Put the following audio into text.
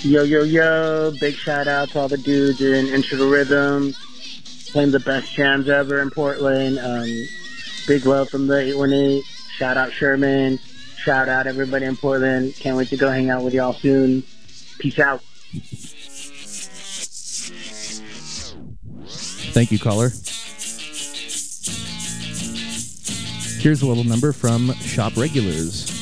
Yo, yo, yo. Big shout out to all the dudes in Into the Rhythm, playing the best jams ever in Portland. Big love from the 818. Shout out Sherman. Shout out everybody in Portland. Can't wait to go hang out with y'all soon. Peace out. Thank you, caller. Here's a little number from Shop Regulars.